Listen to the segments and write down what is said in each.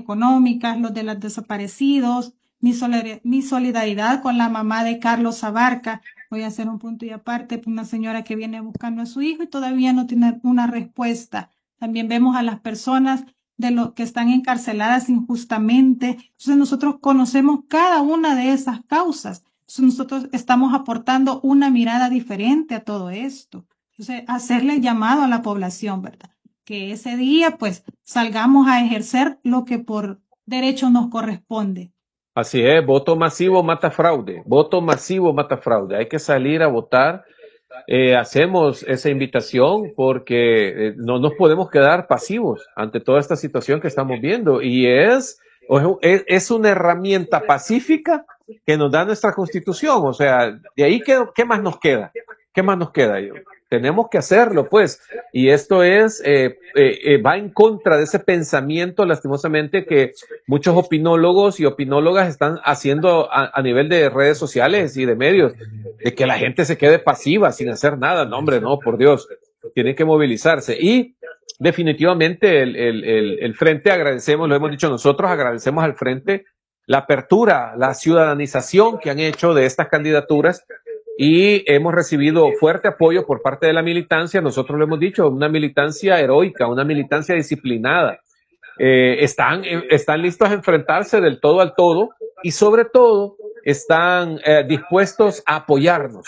económicas, los de los desaparecidos, mi solidaridad con la mamá de Carlos Abarca. Voy a hacer un punto y aparte, una señora que viene buscando a su hijo y todavía no tiene una respuesta. También vemos a las personas de los que están encarceladas injustamente. Entonces nosotros conocemos cada una de esas causas. Entonces nosotros estamos aportando una mirada diferente a todo esto. Entonces, hacerle llamado a la población, ¿verdad? Que ese día, pues, salgamos a ejercer lo que por derecho nos corresponde. Así es, voto masivo mata fraude, voto masivo mata fraude. Hay que salir a votar. Hacemos esa invitación porque no nos podemos quedar pasivos ante toda esta situación que estamos viendo y es una herramienta pacífica que nos da nuestra Constitución. O sea, de ahí, ¿qué más nos queda? ¿Qué más nos queda? Tenemos que hacerlo, pues. Y esto va en contra de ese pensamiento, lastimosamente, que muchos opinólogos y opinólogas están haciendo a nivel de redes sociales y de medios, de que la gente se quede pasiva sin hacer nada. No, hombre, no, por Dios. Tienen que movilizarse. Y definitivamente el Frente, agradecemos, lo hemos dicho nosotros, agradecemos al Frente la apertura, la ciudadanización que han hecho de estas candidaturas y hemos recibido fuerte apoyo por parte de la militancia. Nosotros lo hemos dicho, una militancia heroica, una militancia disciplinada. Están listos a enfrentarse del todo al todo y sobre todo están dispuestos a apoyarnos,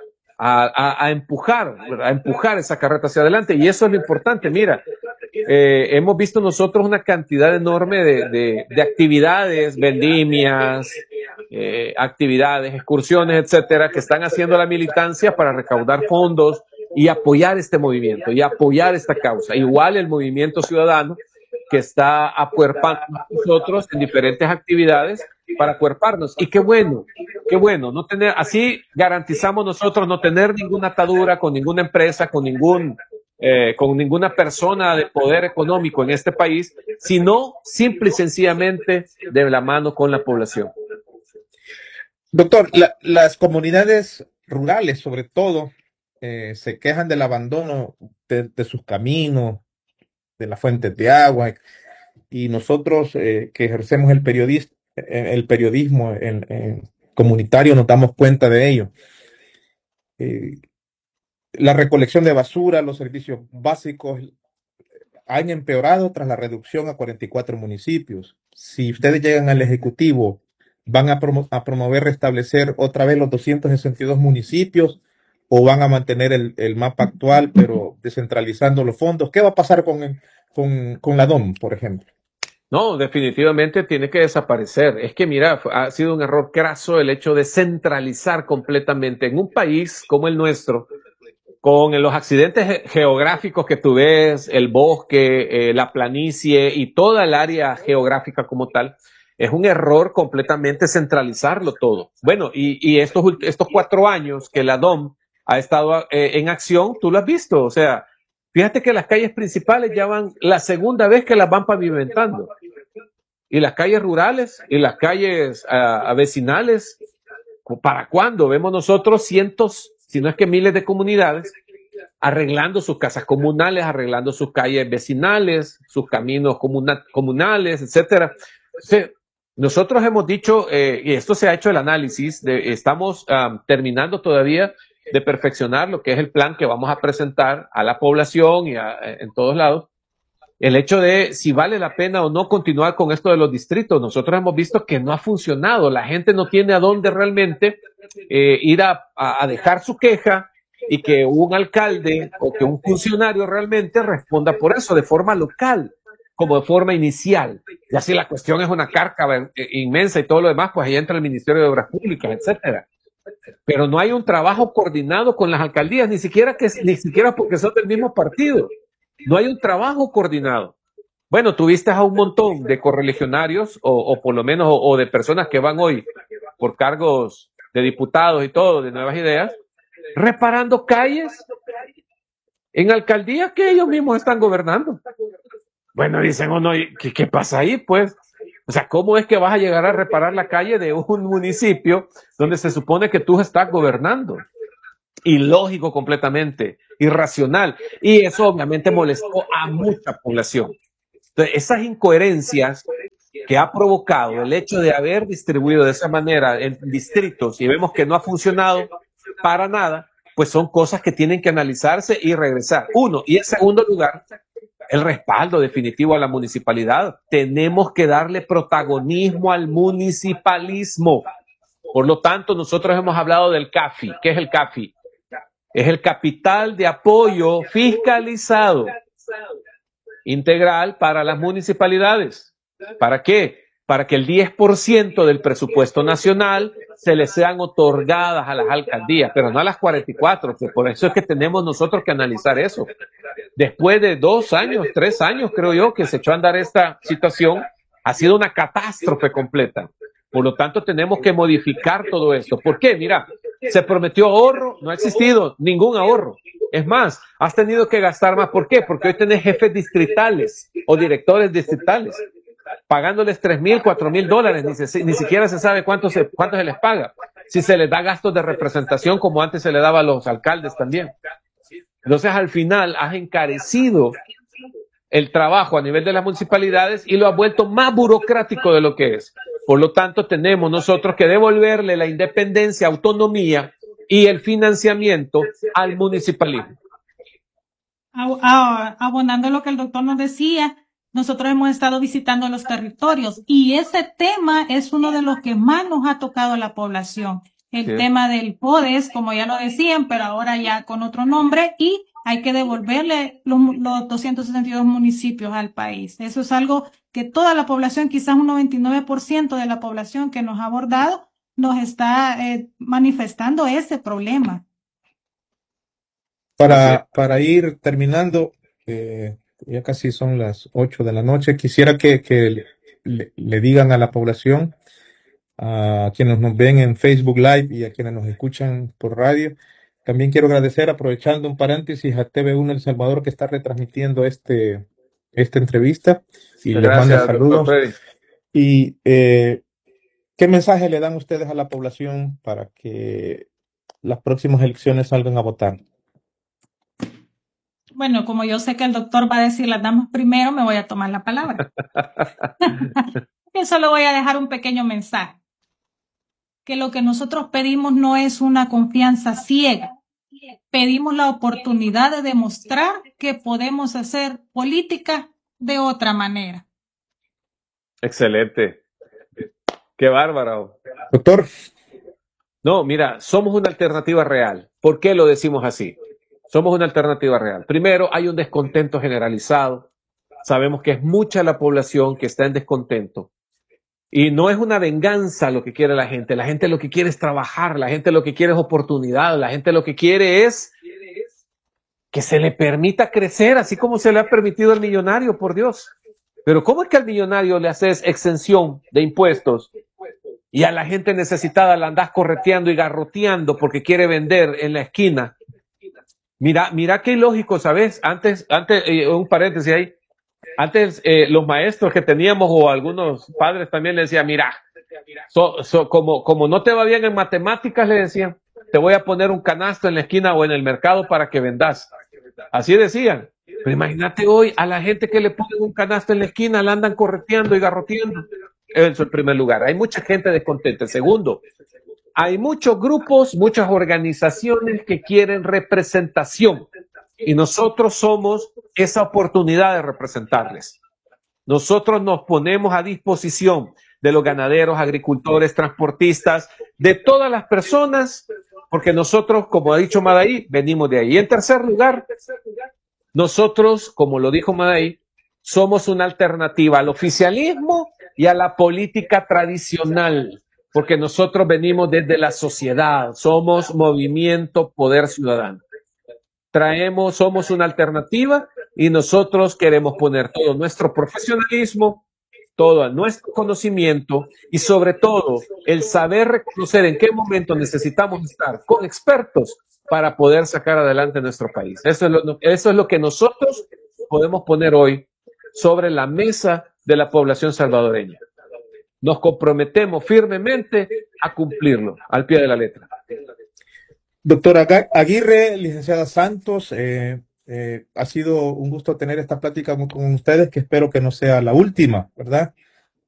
a empujar esa carreta hacia adelante, y eso es lo importante. Mira, hemos visto nosotros una cantidad enorme de actividades, vendimias, actividades, excursiones, etcétera, que están haciendo la militancia para recaudar fondos y apoyar este movimiento y apoyar esta causa. Igual el movimiento ciudadano que está acuerpando a nosotros en diferentes actividades para acuerparnos. Y qué bueno, no tener, así garantizamos nosotros no tener ninguna atadura con ninguna empresa, con ninguna persona de poder económico en este país, sino simple y sencillamente de la mano con la población. Doctor, las comunidades rurales, sobre todo, se quejan del abandono de sus caminos, de las fuentes de agua, y nosotros que ejercemos el periodismo comunitario nos damos cuenta de ello. La recolección de basura, los servicios básicos han empeorado tras la reducción a 44 municipios. Si ustedes llegan al Ejecutivo, ¿van a promover restablecer otra vez los 262 municipios o van a mantener el mapa actual pero descentralizando los fondos? ¿Qué va a pasar con la DOM, por ejemplo? No, definitivamente tiene que desaparecer. Es que mira, ha sido un error craso el hecho de centralizar completamente en un país como el nuestro, con los accidentes geográficos que tú ves, el bosque, la planicie y toda el área geográfica como tal. Es un error completamente centralizarlo todo. Bueno, y estos 4 años que la DOM ha estado en acción, tú lo has visto. O sea, fíjate que las calles principales ya van la segunda vez que las van pavimentando. Y las calles rurales y las calles vecinales, ¿para cuándo? Vemos nosotros cientos, si no es que miles de comunidades arreglando sus casas comunales, arreglando sus calles vecinales, sus caminos comunales, etcétera. Entonces, nosotros hemos dicho, y esto se ha hecho el análisis, estamos terminando todavía de perfeccionar lo que es el plan que vamos a presentar a la población y en todos lados. El hecho de si vale la pena o no continuar con esto de los distritos. Nosotros hemos visto que no ha funcionado. La gente no tiene a dónde realmente ir a dejar su queja y que un alcalde o que un funcionario realmente responda por eso de forma local, como de forma inicial. Y así la cuestión es una cárcava inmensa y todo lo demás, pues ahí entra el Ministerio de Obras Públicas, etcétera. Pero no hay un trabajo coordinado con las alcaldías, ni siquiera porque son del mismo partido. No hay un trabajo coordinado. Bueno, tuviste a un montón de correligionarios o por lo menos o de personas que van hoy por cargos de diputados y todo, de Nuevas Ideas, reparando calles en alcaldías que ellos mismos están gobernando. Bueno, dicen, no, ¿qué pasa ahí? Pues, o sea, ¿cómo es que vas a llegar a reparar la calle de un municipio donde se supone que tú estás gobernando? Ilógico completamente, irracional. Y eso obviamente molestó a mucha población. Entonces, esas incoherencias que ha provocado el hecho de haber distribuido de esa manera en distritos y vemos que no ha funcionado para nada, pues son cosas que tienen que analizarse y regresar. Uno, y en segundo lugar, el respaldo definitivo a la municipalidad. Tenemos que darle protagonismo al municipalismo. Por lo tanto, nosotros hemos hablado del CAFI. ¿Qué es el CAFI? Es el capital de apoyo fiscalizado integral para las municipalidades. ¿Para qué? Para que el 10% del presupuesto nacional se le sean otorgadas a las alcaldías, pero no a las 44, que por eso es que tenemos nosotros que analizar eso. Después de 2 años, 3 años, creo yo, que se echó a andar esta situación, ha sido una catástrofe completa. Por lo tanto, tenemos que modificar todo esto. ¿Por qué? Mira, se prometió ahorro, no ha existido ningún ahorro. Es más, has tenido que gastar más. ¿Por qué? Porque hoy tenés jefes distritales o directores distritales pagándoles $3,000, $4,000, ni siquiera se sabe cuánto se les paga. Si se les da gastos de representación como antes se le daba a los alcaldes también. Entonces, al final, has encarecido el trabajo a nivel de las municipalidades y lo has vuelto más burocrático de lo que es. Por lo tanto, tenemos nosotros que devolverle la independencia, autonomía y el financiamiento al municipalismo. Abonando lo que el doctor nos decía, nosotros hemos estado visitando los territorios y ese tema es uno de los que más nos ha tocado a la población. El tema del PODES, como ya lo decían, pero ahora ya con otro nombre, y hay que devolverle los 262 municipios al país. Eso es algo que toda la población, quizás un 99% de la población que nos ha abordado, nos está manifestando ese problema. Para ir terminando, ya casi son las 8 de la noche, quisiera que le digan a la población, a quienes nos ven en Facebook Live y a quienes nos escuchan por radio. También quiero agradecer, aprovechando un paréntesis, a TV1 El Salvador, que está retransmitiendo esta entrevista y les manda saludos. Y ¿qué mensaje le dan ustedes a la población para que las próximas elecciones salgan a votar? Bueno, como yo sé que el doctor va a decir las damas primero, me voy a tomar la palabra. Yo solo voy a dejar un pequeño mensaje. Que lo que nosotros pedimos no es una confianza ciega. Pedimos la oportunidad de demostrar que podemos hacer política de otra manera. Excelente. Qué bárbaro. Doctor. No, mira, somos una alternativa real. ¿Por qué lo decimos así? Somos una alternativa real. Primero, hay un descontento generalizado. Sabemos que es mucha la población que está en descontento. Y no es una venganza lo que quiere la gente. La gente lo que quiere es trabajar. La gente lo que quiere es oportunidad. La gente lo que quiere es que se le permita crecer, así como se le ha permitido al millonario, por Dios. Pero ¿cómo es que al millonario le haces exención de impuestos y a la gente necesitada la andás correteando y garroteando porque quiere vender en la esquina? Mira qué ilógico, ¿sabes? Antes, un paréntesis ahí. Antes, los maestros que teníamos o algunos padres también le decían, mira, como no te va bien en matemáticas, le decían, te voy a poner un canasto en la esquina o en el mercado para que vendas. Así decían. Pero imagínate hoy a la gente que le ponen un canasto en la esquina, la andan correteando y garroteando. Eso en primer lugar. Hay mucha gente descontenta. En segundo, hay muchos grupos, muchas organizaciones que quieren representación. Y nosotros somos esa oportunidad de representarles. Nosotros nos ponemos a disposición de los ganaderos, agricultores, transportistas, de todas las personas, porque nosotros, como ha dicho Madaí, venimos de ahí. Y en tercer lugar, nosotros, como lo dijo Madaí, somos una alternativa al oficialismo y a la política tradicional, porque nosotros venimos desde la sociedad, somos Movimiento Poder Ciudadano. Somos una alternativa y nosotros queremos poner todo nuestro profesionalismo, todo nuestro conocimiento y sobre todo el saber reconocer en qué momento necesitamos estar con expertos para poder sacar adelante nuestro país. Eso es lo que nosotros podemos poner hoy sobre la mesa de la población salvadoreña. Nos comprometemos firmemente a cumplirlo al pie de la letra. Doctora Aguirre, licenciada Santos, ha sido un gusto tener esta plática con ustedes, que espero que no sea la última, ¿verdad?